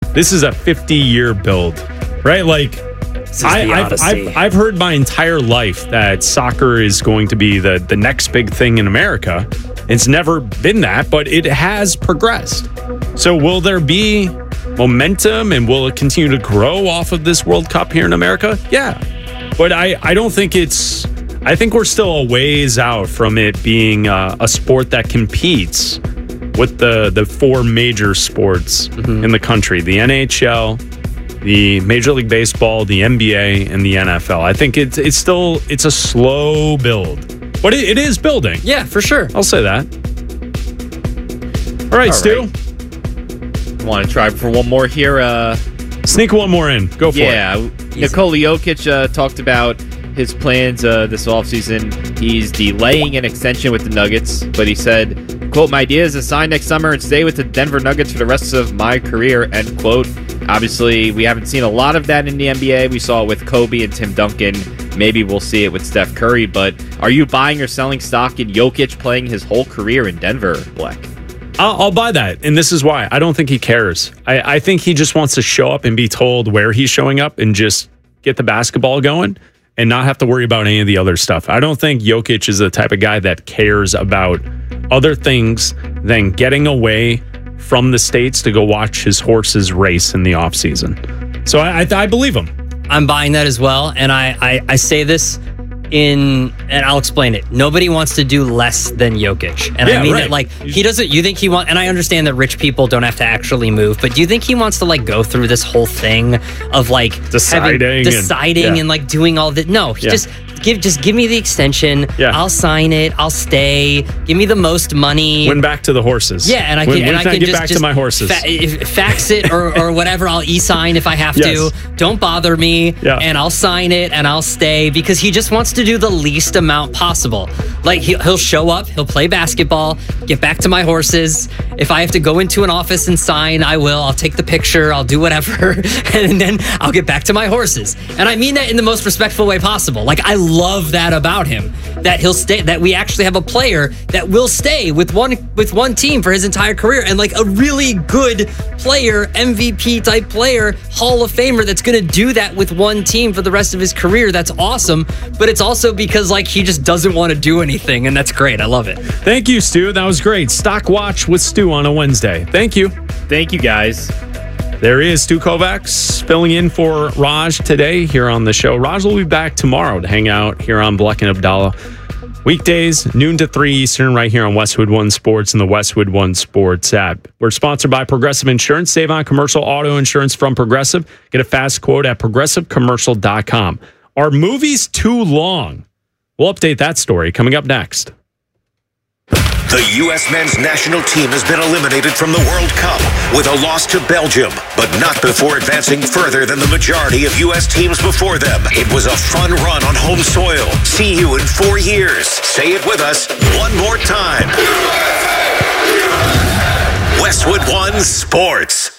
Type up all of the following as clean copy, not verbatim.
this is a 50-year build, right? Like, I've heard my entire life that soccer is going to be the next big thing in America. It's never been that, but it has progressed. So will there be momentum and will it continue to grow off of this World Cup here in America? Yeah. But I don't think I think we're still a ways out from it being a sport that competes with the four major sports in the country, the NHL, the Major League Baseball, the NBA, and the NFL. I think it's a slow build, but it is building. Yeah, for sure. I'll say that. All right, Stu. Want to try for one more here? Sneak one more in. Go for it. Yeah, Nikola Jokic talked about his plans this offseason. He's delaying an extension with the Nuggets, but he said, quote, "My idea is to sign next summer and stay with the Denver Nuggets for the rest of my career," end quote. Obviously, we haven't seen a lot of that in the NBA. We saw it with Kobe and Tim Duncan. Maybe we'll see it with Steph Curry, but are you buying or selling stock in Jokic playing his whole career in Denver, Black? I'll buy that, and this is why. I don't think he cares. I think he just wants to show up and be told where he's showing up and just get the basketball going and not have to worry about any of the other stuff. I don't think Jokic is the type of guy that cares about other things than getting away from the States to go watch his horses race in the offseason. So I believe him. I'm buying that as well, and I say this and I'll explain it. Nobody wants to do less than Jokic. And I mean it like, he doesn't, you think he wants, and I understand that rich people don't have to actually move, but do you think he wants to like go through this whole thing of like deciding and like doing all that? No, just give me the extension. Yeah. I'll sign it. I'll stay. Give me the most money. Win back to the horses. Yeah, and I can get back to my horses. Fax it or whatever. I'll e-sign if I have to. Don't bother me. Yeah. And I'll sign it and I'll stay because he just wants to do the least amount possible. Like he'll show up. He'll play basketball. Get back to my horses. If I have to go into an office and sign, I will. I'll take the picture. I'll do whatever, and then I'll get back to my horses. And I mean that in the most respectful way possible. Like I love that about him, that he'll stay, that we actually have a player that will stay with one team for his entire career, and like a really good player, MVP type player, Hall of Famer that's going to do that with one team for the rest of his career. That's awesome, but it's also because like he just doesn't want to do anything, and that's great. I love it. Thank you, Stu. That was great. Stock Watch with Stu on a Wednesday. Thank you. Thank you, guys. There is Stu Kovacs filling in for Raj today here on the show. Raj will be back tomorrow to hang out here on Bleck and Abdallah. Weekdays, noon to 3 Eastern, right here on Westwood One Sports and the Westwood One Sports app. We're sponsored by Progressive Insurance. Save on commercial auto insurance from Progressive. Get a fast quote at progressivecommercial.com. Are movies too long? We'll update that story coming up next. The U.S. men's national team has been eliminated from the World Cup with a loss to Belgium, but not before advancing further than the majority of U.S. teams before them. It was a fun run on home soil. See you in 4 years. Say it with us one more time. Westwood One Sports.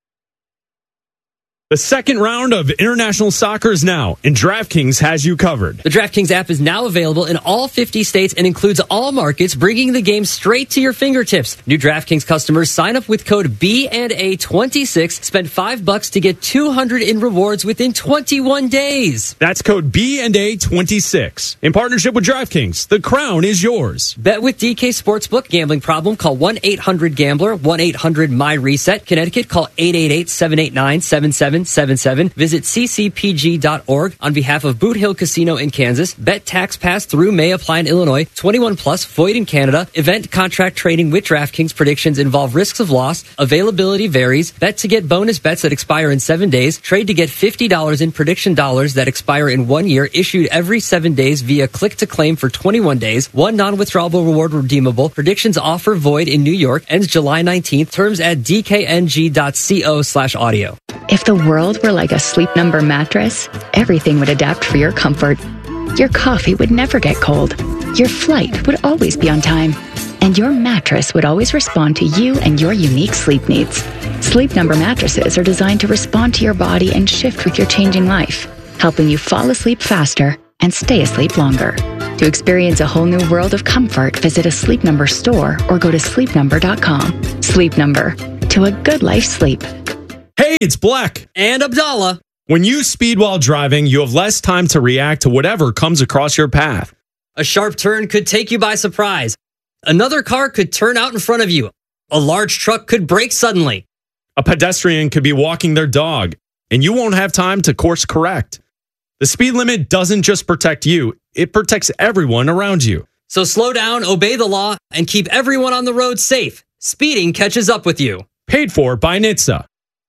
The second round of international soccer is now, and DraftKings has you covered. The DraftKings app is now available in all 50 states and includes all markets, bringing the game straight to your fingertips. New DraftKings customers sign up with code BNA26, spend $5 to get $200 in rewards within 21 days. That's code BNA26. In partnership with DraftKings, the crown is yours. Bet with DK Sportsbook. Gambling problem? Call 1-800-GAMBLER, 1-800-MY-RESET. Connecticut, call 888-789-7777. Visit ccpg.org on behalf of Boot Hill Casino in Kansas. Bet tax pass through may apply in Illinois. 21 plus, void in Canada. Event contract trading with DraftKings. Predictions involve risks of loss. Availability varies. Bet to get bonus bets that expire in 7 days. Trade to get $50 in prediction dollars that expire in 1 year. Issued every 7 days via click to claim for 21 days. One non-withdrawable reward redeemable. Predictions offer void in New York. Ends July 19th. Terms at dkng.co/audio. If the world were like a Sleep Number mattress, everything would adapt for your comfort. Your coffee would never get cold. Your flight would always be on time. And your mattress would always respond to you and your unique sleep needs. Sleep Number mattresses are designed to respond to your body and shift with your changing life, helping you fall asleep faster and stay asleep longer. To experience a whole new world of comfort, visit a Sleep Number store or go to sleepnumber.com. Sleep Number. To a good life sleep. Hey, it's Black. And Abdallah. When you speed while driving, you have less time to react to whatever comes across your path. A sharp turn could take you by surprise. Another car could turn out in front of you. A large truck could brake suddenly. A pedestrian could be walking their dog, and you won't have time to course correct. The speed limit doesn't just protect you, it protects everyone around you. So slow down, obey the law, and keep everyone on the road safe. Speeding catches up with you. Paid for by NHTSA.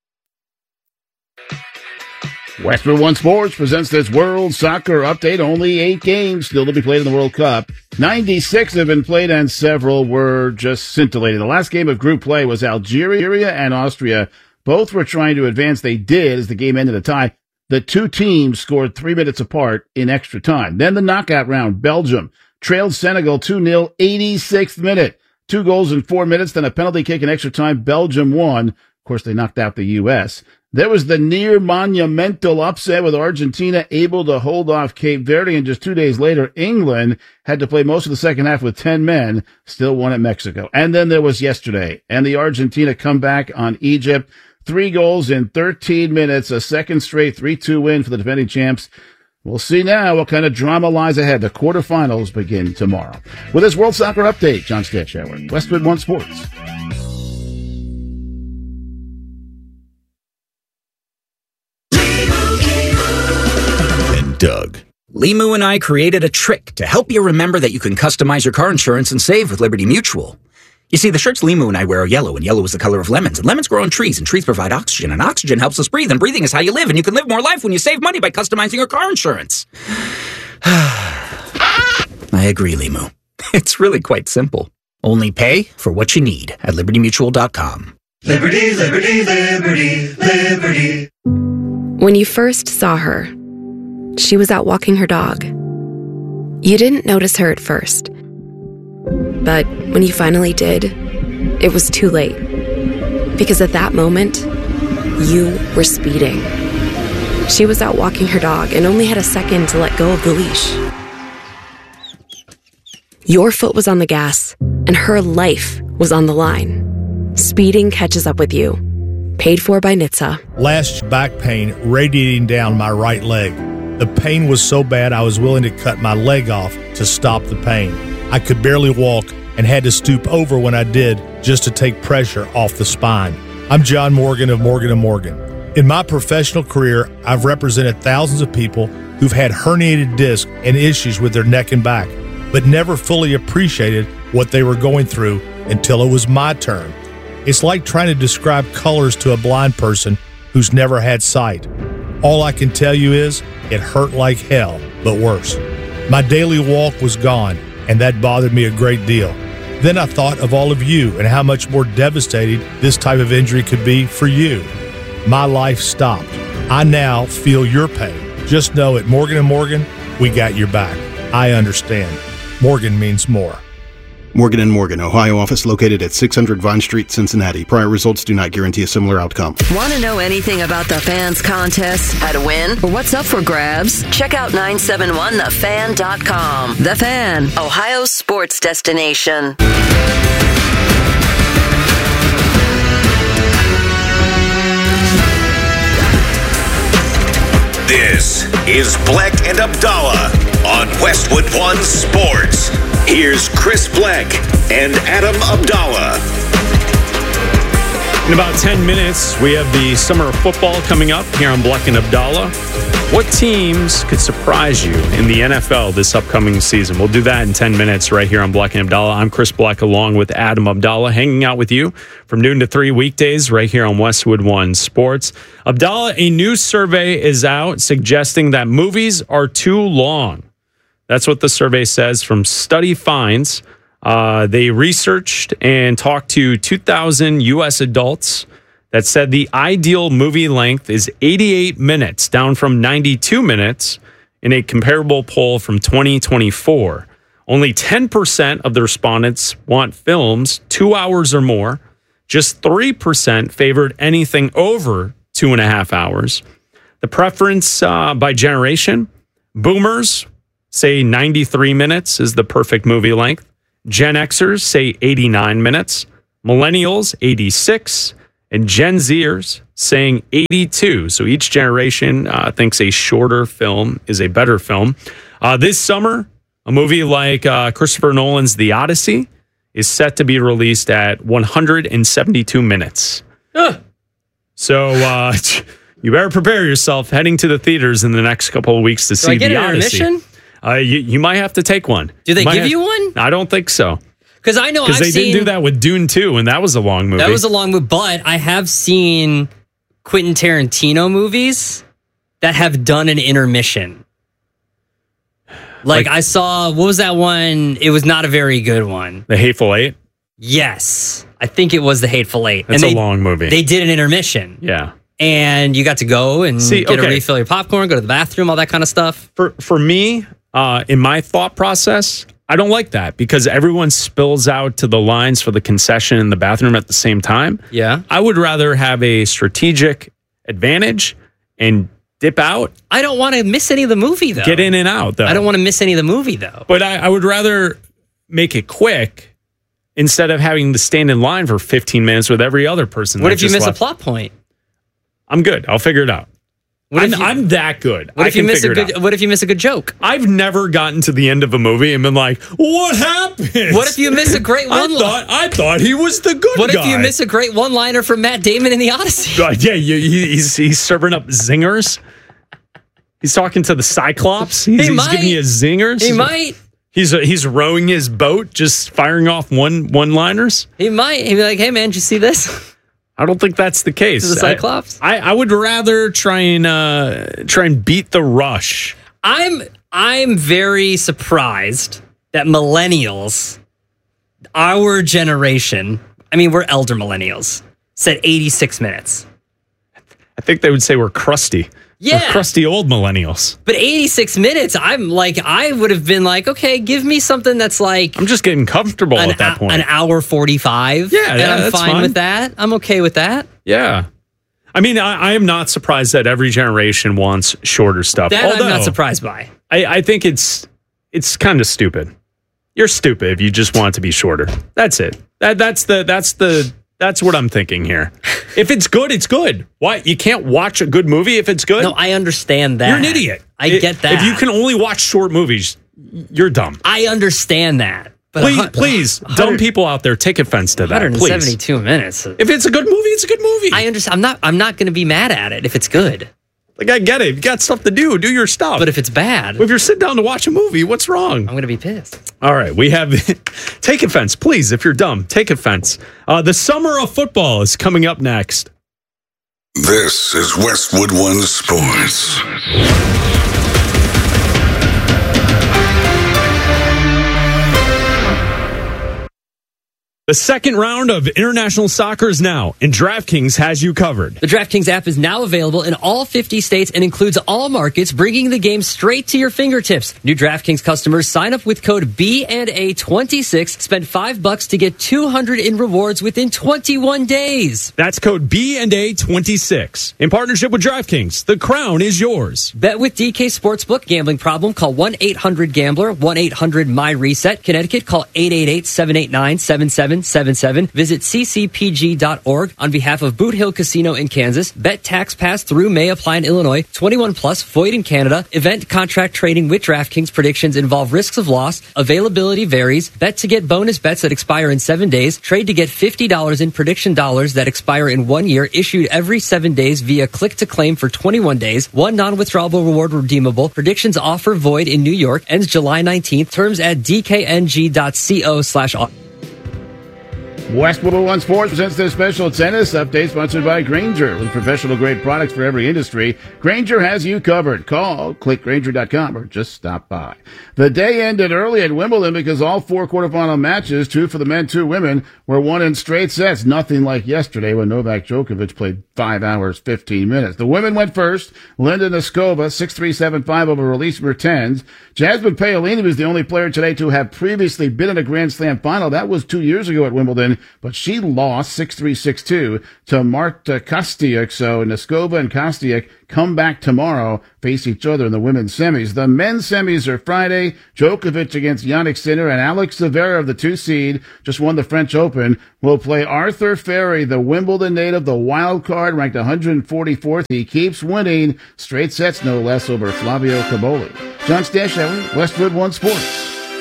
Westwood One Sports presents this World Soccer Update. Only 8 games still to be played in the World Cup. 96 have been played and several were just scintillating. The last game of group play was Algeria and Austria. Both were trying to advance. They did as the game ended a tie. The two teams scored 3 minutes apart in extra time. Then the knockout round, Belgium trailed Senegal 2-0, 86th minute. 2 goals in 4 minutes, then a penalty kick in extra time. Belgium won. Of course, they knocked out the U.S. There was the near monumental upset with Argentina able to hold off Cape Verde, and just 2 days later, England had to play most of the second half with 10 men, still won at Mexico. And then there was yesterday, and the Argentina comeback on Egypt. 3 goals in 13 minutes, a second straight 3-2 win for the defending champs. We'll see now what kind of drama lies ahead. The quarterfinals begin tomorrow. With this World Soccer Update, John Statchauer, Westwood One Sports. Doug. Limu and I created a trick to help you remember that you can customize your car insurance and save with Liberty Mutual. You see, the shirts Limu and I wear are yellow, and yellow is the color of lemons, and lemons grow on trees, and trees provide oxygen, and oxygen helps us breathe, and breathing is how you live, and you can live more life when you save money by customizing your car insurance. I agree, Limu. It's really quite simple. Only pay for what you need at LibertyMutual.com. Liberty, liberty, liberty, liberty. When you first saw her, she was out walking her dog. You didn't notice her at first. But when you finally did, it was too late. Because at that moment, you were speeding. She was out walking her dog and only had a second to let go of the leash. Your foot was on the gas, and her life was on the line. Speeding catches up with you. Paid for by NHTSA. Last back pain radiating down my right leg. The pain was so bad I was willing to cut my leg off to stop the pain. I could barely walk and had to stoop over when I did just to take pressure off the spine. I'm John Morgan of Morgan & Morgan. In my professional career, I've represented thousands of people who've had herniated discs and issues with their neck and back, but never fully appreciated what they were going through until it was my turn. It's like trying to describe colors to a blind person who's never had sight. All I can tell you is, it hurt like hell, but worse. My daily walk was gone, and that bothered me a great deal. Then I thought of all of you and how much more devastating this type of injury could be for you. My life stopped. I now feel your pain. Just know at Morgan & Morgan, we got your back. I understand. Morgan means more. Morgan & Morgan, Ohio office located at 600 Vine Street, Cincinnati. Prior results do not guarantee a similar outcome. Want to know anything about the Fans contest, how to win, or what's up for grabs? Check out 971thefan.com. The Fan, Ohio's sports destination. This is Black and Abdallah on Westwood One Sports. Here's Chris Black and Adam Abdallah. In about 10 minutes, we have the summer of football coming up here on Black and Abdallah. What teams could surprise you in the NFL this upcoming season? We'll do that in 10 minutes right here on Black and Abdallah. I'm Chris Black along with Adam Abdallah, hanging out with you from noon to 3 weekdays right here on Westwood One Sports. Abdallah, a new survey is out suggesting that movies are too long. That's what the survey says from Study Finds. They researched and talked to 2,000 U.S. adults that said the ideal movie length is 88 minutes, down from 92 minutes in a comparable poll from 2024. Only 10% of the respondents want films 2 hours or more. Just 3% favored anything over 2.5 hours. The preference by generation, boomers say 93 minutes is the perfect movie length. Gen Xers say 89 minutes. Millennials, 86. And Gen Zers saying 82. So each generation thinks a shorter film is a better film. This summer, a movie like Christopher Nolan's The Odyssey is set to be released at 172 minutes. So you better prepare yourself heading to the theaters in the next couple of weeks to see The Odyssey. Intermission? You might have to take one. Do they give you one? I don't think so. Because I know I've seen... Because they didn't do that with Dune 2, and that was a long movie. That was a long movie, but I have seen Quentin Tarantino movies that have done an intermission. Like I saw, what was that one? It was not a very good one. The Hateful Eight? Yes. I think it was The Hateful Eight. It's a long movie. They did an intermission. Yeah. And you got to go and get a refill your popcorn, go to the bathroom, all that kind of stuff. For me, in my thought process, I don't like that because everyone spills out to the lines for the concession in the bathroom at the same time. Yeah. I would rather have a strategic advantage and dip out. I don't want to miss any of the movie, though. Get in and out, though. I don't want to miss any of the movie, though. But I would rather make it quick instead of having to stand in line for 15 minutes with every other person. What if you miss a plot point? I'm good. I'll figure it out. I'm that good. What if you miss a good joke? I've never gotten to the end of a movie and been like, "What happened?" What if you miss a great one-liner? I thought he was the good guy. What if you miss a great one-liner from Matt Damon in The Odyssey? Yeah, he's serving up zingers. He's talking to the Cyclops. He's giving you zingers. He might. He's rowing his boat, just firing off one-liners. He might. He'd be like, "Hey, man, did you see this?" I don't think that's the case. To the Cyclops? I would rather try and beat the rush. I'm very surprised that millennials, our generation, I mean, we're elder millennials, said 86 minutes. I think they would say we're crusty. Yeah. We're crusty old millennials. But 86 minutes, I would have been like, okay, give me something that's like... I'm just getting comfortable at that point. An hour 45. Yeah, and I'm that's fine with that. I'm okay with that. Yeah. I mean, I am not surprised that every generation wants shorter stuff. That I'm not surprised by. I think it's kind of stupid. You're stupid if you just want it to be shorter. That's it. That's what I'm thinking here. If it's good, it's good. Why? You can't watch a good movie if it's good? No, I understand that. You're an idiot. I get that. If you can only watch short movies, you're dumb. I understand that. But please, dumb people out there, take offense to that. 172 minutes. If it's a good movie, it's a good movie. I understand. I'm not going to be mad at it if it's good. Like, I get it. You got stuff to do. Do your stuff. But if it's bad... If you're sitting down to watch a movie, what's wrong? I'm going to be pissed. All right. We have... Take offense. Please, if you're dumb, take offense. The summer of football is coming up next. This is Westwood One Sports. The second round of international soccer is now, and DraftKings has you covered. The DraftKings app is now available in all 50 states and includes all markets, bringing the game straight to your fingertips. New DraftKings customers sign up with code BNA26, spend $5 to get $200 in rewards within 21 days. That's code BNA26. In partnership with DraftKings, the crown is yours. Bet with DK Sportsbook. Gambling problem? Call 1-800-GAMBLER, 1-800-MY-RESET. Connecticut, call 888-789-7777. Visit ccpg.org on behalf of Boot Hill Casino in Kansas. Bet tax pass through may apply in Illinois. 21 plus, void in Canada. Event contract trading with DraftKings. Predictions involve risks of loss. Availability varies. Bet to get bonus bets that expire in 7 days. Trade to get $50 in prediction dollars that expire in 1 year. Issued every 7 days via click to claim for 21 days. One non-withdrawable reward redeemable. Predictions offer void in New York. Ends July 19th. Terms at dkng.co/. Westwood One Sports presents their special tennis update sponsored by Grainger. With professional-grade products for every industry, Grainger has you covered. Call, click Grainger.com, or just stop by. The day ended early at Wimbledon because all 4 quarterfinal matches, 2 for the men, 2 women, were won in straight sets. Nothing like yesterday when Novak Djokovic played 5 hours, 15 minutes. The women went first. Linda Noskova, 6-3, 7-5 over Elise Mertens. Jasmine Paolini was the only player today to have previously been in a Grand Slam final. That was 2 years ago at Wimbledon. Spain, but she lost 6-3, 6-2 to Marta Kostyuk. So Neskova and Kostyuk come back tomorrow, face each other in the women's semis. The men's semis are Friday. Djokovic against Jannik Sinner, and Alex Zverev, the 2 seed, just won the French Open, will play Arthur Ferry, the Wimbledon native, the wild card, ranked 144th. He keeps winning straight sets, no less, over Flavio Caboli. John Stashower, Westwood One Sports.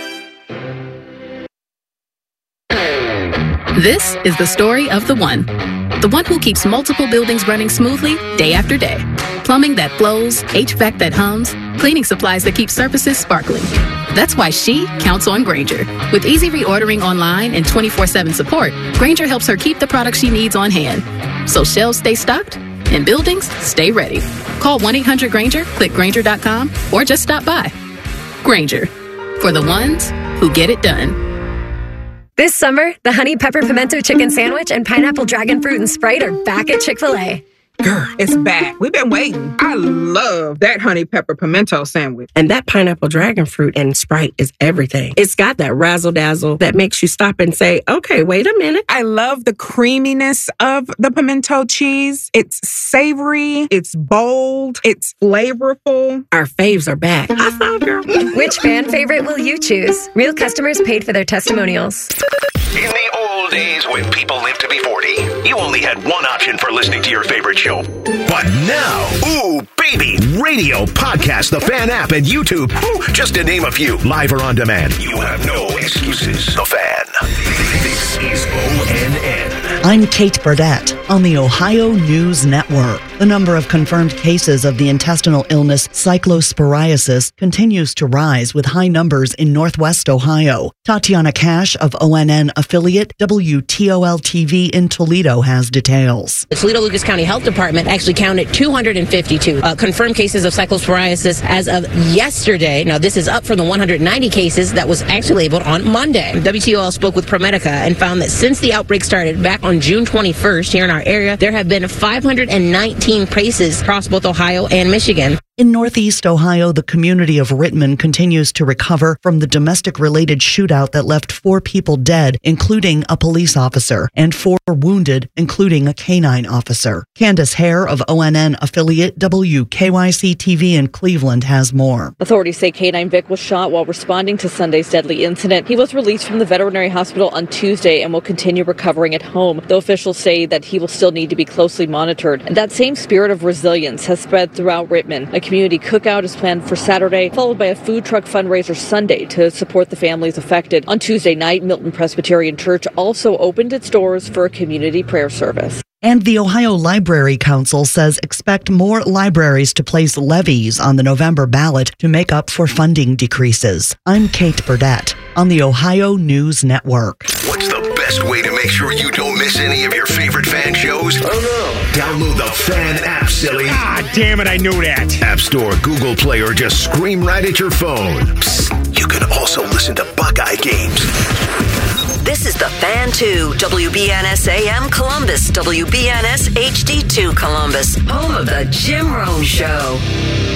This is the story of the one who keeps multiple buildings running smoothly day after day. Plumbing that flows, HVAC that hums, cleaning supplies that keep surfaces sparkling. That's why she counts on Grainger. With easy reordering online and 24/7 support, Grainger helps her keep the products she needs on hand, so shelves stay stocked and buildings stay ready. Call 1-800-GRAINGER, click Grainger.com, or just stop by. Grainger, for the ones who get it done. This summer, the Honey Pepper Pimento Chicken Sandwich and Pineapple Dragon Fruit and Sprite are back at Chick-fil-A. Girl, it's back. We've been waiting. I love that honey pepper pimento sandwich. And that pineapple dragon fruit and Sprite is everything. It's got that razzle-dazzle that makes you stop and say, okay, wait a minute. I love the creaminess of the pimento cheese. It's savory. It's bold. It's flavorful. Our faves are back. I found girl. Which fan favorite will you choose? Real customers paid for their testimonials. In the old days when people lived to be 40, you only had one option for listening to your favorite show. But now, ooh, baby, radio, podcast, the Fan app, and YouTube, ooh, just to name a few, live or on demand. You have no excuses. The Fan. This is ONN. I'm Kate Burdett on the Ohio News Network. The number of confirmed cases of the intestinal illness cyclosporiasis continues to rise, with high numbers in Northwest Ohio. Tatiana Cash of ONN affiliate WTOL-TV in Toledo has details. The Toledo-Lucas County Health Department actually counted 252 confirmed cases of cyclosporiasis as of yesterday. Now, this is up from the 190 cases that was actually labeled on Monday. WTOL spoke with ProMedica and found that since the outbreak started back on June 21st here in our area, there have been 519 cases across both Ohio and Michigan. In Northeast Ohio, the community of Rittman continues to recover from the domestic-related shootout that left 4 people dead, including a police officer, and 4 wounded, including a canine officer. Candace Hare of ONN affiliate WKYC-TV in Cleveland has more. Authorities say Canine Vic was shot while responding to Sunday's deadly incident. He was released from the veterinary hospital on Tuesday and will continue recovering at home, though officials say that he will still need to be closely monitored. And that same spirit of resilience has spread throughout Rittman. A community cookout is planned for Saturday, followed by a food truck fundraiser Sunday to support the families affected. On Tuesday night, Milton Presbyterian Church also opened its doors for a community prayer service. And the Ohio Library Council says expect more libraries to place levies on the November ballot to make up for funding decreases. I'm Kate Burdett on the Ohio News Network. What's the best way to make sure you don't miss any of your favorite fan shows? Oh no. Download the Fan app, silly. Ah, damn it, I knew that. App Store, Google Play, or just scream right at your phone. Psst, you can also listen to Buckeye games. This is the Fan 2, WBNS AM Columbus, WBNS HD2 Columbus, home of the Jim Rome Show.